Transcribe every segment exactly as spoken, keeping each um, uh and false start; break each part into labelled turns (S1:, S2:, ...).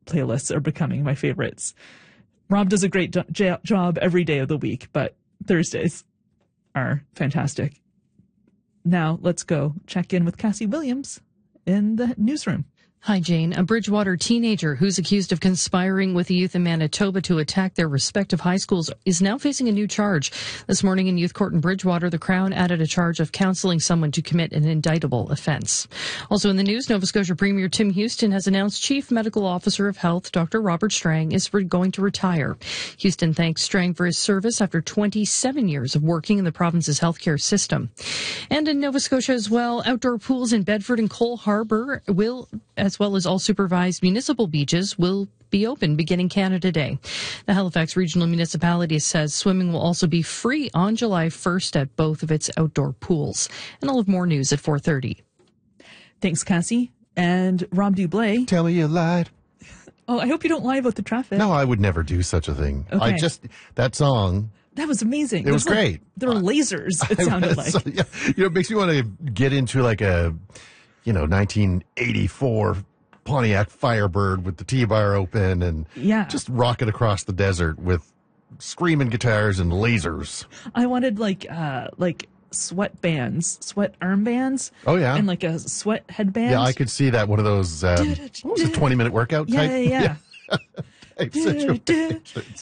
S1: playlists are becoming my favorites. Rob does a great jo- job every day of the week, but Thursdays are fantastic. Now let's go check in with Cassie Williams in the newsroom.
S2: Hi, Jane. A Bridgewater teenager who's accused of conspiring with a youth in Manitoba to attack their respective high schools is now facing a new charge. This morning in youth court in Bridgewater, the Crown added a charge of counseling someone to commit an indictable offence. Also in the news, Nova Scotia Premier Tim Houston has announced Chief Medical Officer of Health, Doctor Robert Strang, is going to retire. Houston thanks Strang for his service after twenty-seven years of working in the province's healthcare system. And in Nova Scotia as well, outdoor pools in Bedford and Cole Harbour will, as well as all supervised municipal beaches, will be open beginning Canada Day. The Halifax Regional Municipality says swimming will also be free on July first at both of its outdoor pools. And I'll have more news at four thirty.
S1: Thanks, Cassie. And Rob Dublé.
S3: Tell me you lied.
S1: Oh, I hope you don't lie about the traffic.
S3: No, I would never do such a thing.
S1: Okay.
S3: I just, that song.
S1: That was amazing.
S3: It was
S1: like,
S3: great.
S1: There were lasers, it sounded like.
S3: So, yeah, you know, it makes me want to get into like a, you know, nineteen eighty-four Pontiac Firebird with the T-bar open and
S1: yeah.
S3: just rock it across the desert with screaming guitars and lasers.
S1: I wanted like uh like sweat bands, sweat armbands.
S3: Oh yeah,
S1: and like a sweat headband.
S3: Yeah, I could see that. One of those. Um, what was a twenty-minute workout
S1: yeah,
S3: type?
S1: Yeah, yeah.
S3: type situations.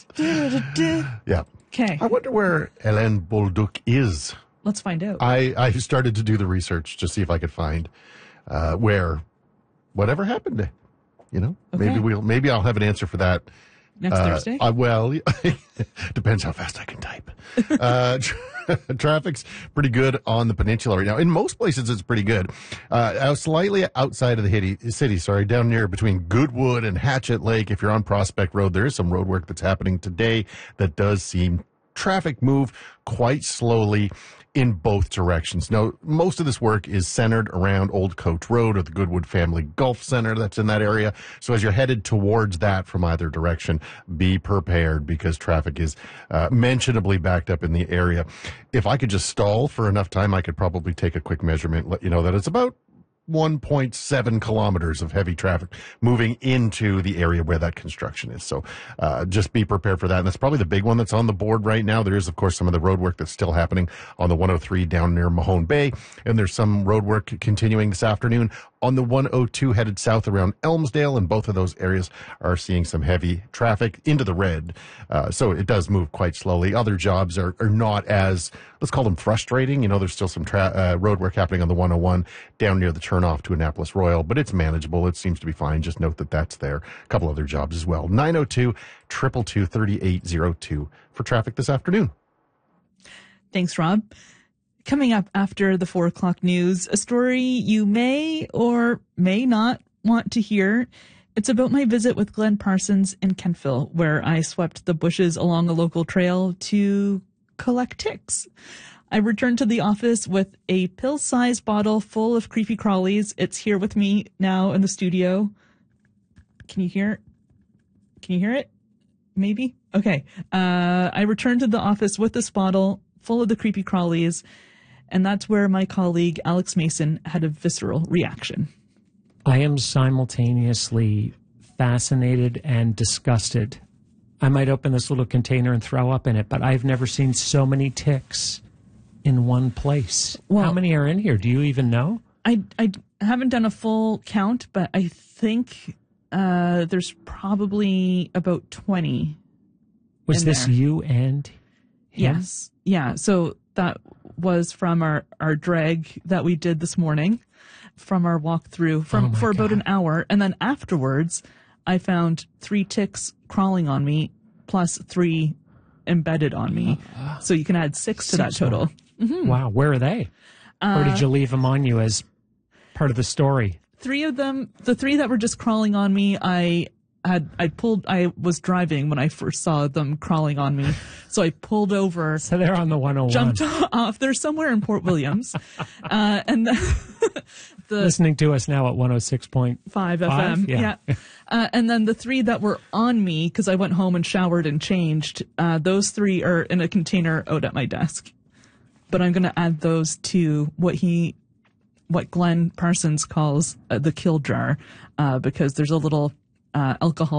S3: Yeah.
S1: Okay.
S3: I wonder where Hélène Bolduc is.
S1: Let's find out.
S3: I I started to do the research to see if I could find uh, where. Whatever happened to, you know,
S1: okay.
S3: maybe we'll, maybe I'll have an answer for that.
S1: Next
S3: uh,
S1: Thursday?
S3: Uh, well, depends how fast I can type. uh, tra- traffic's pretty good on the peninsula right now. In most places, it's pretty good. Uh, slightly outside of the city, city, sorry, down near between Goodwood and Hatchet Lake. If you're on Prospect Road, there is some road work that's happening today that does seem traffic move quite slowly in both directions. Now, most of this work is centered around Old Coach Road or the Goodwood Family Golf Center that's in that area. So as you're headed towards that from either direction, be prepared because traffic is uh, mentionably backed up in the area. If I could just stall for enough time, I could probably take a quick measurement, let you know that it's about one point seven kilometers of heavy traffic moving into the area where that construction is. So uh, just be prepared for that. And that's probably the big one that's on the board right now. There is, of course, some of the road work that's still happening on the one oh three down near Mahone Bay. And there's some road work continuing this afternoon on the one oh two headed south around Elmsdale. And both of those areas are seeing some heavy traffic into the red. Uh, so it does move quite slowly. Other jobs are, are not as, let's call them frustrating. You know, there's still some tra- uh, road work happening on the one oh one down near the turn off to Annapolis Royal, but it's manageable. It seems to be fine. Just note that that's there. A couple other jobs as well. nine oh two, two two two, three eight oh two for traffic this afternoon.
S1: Thanks, Rob. Coming up after the four o'clock news, a story you may or may not want to hear. It's about my visit with Glenn Parsons in Kentville, where I swept the bushes along a local trail to collect ticks. I returned to the office with a pill-sized bottle full of creepy crawlies. It's here with me now in the studio. Can you hear it? Can you hear it? Maybe? Okay. Uh, I returned to the office with this bottle full of the creepy crawlies, and that's where my colleague Alex Mason had a visceral reaction.
S4: I am simultaneously fascinated and disgusted. I might open this little container and throw up in it, but I've never seen so many ticks in one place. Well, how many are in here? Do you even know?
S1: I, I haven't done a full count, but I think uh, there's probably about twenty.
S4: Was this
S1: there.
S4: you and him?
S1: Yes. Yeah. So that was from our, our drag that we did this morning, from our walkthrough from
S4: oh
S1: for
S4: God.
S1: about an hour. And then afterwards, I found three ticks crawling on me, plus three embedded on me. So you can add six to six that total.
S4: Mm-hmm. Wow. Where are they? Uh, or did you leave them on you as part of the story?
S1: Three of them, the three that were just crawling on me, I had, I pulled, I was driving when I first saw them crawling on me. So I pulled over.
S4: So they're on the one oh one.
S1: Jumped off. They're somewhere in Port Williams. uh, and the, the
S4: listening to us now at one oh six point five
S1: F M. Yeah. yeah. Uh, and then the three that were on me, because I went home and showered and changed, uh, those three are in a container out at my desk. But I'm going to add those to what he, what Glenn Parsons calls uh, the kill jar, uh, because there's a little uh, alcohol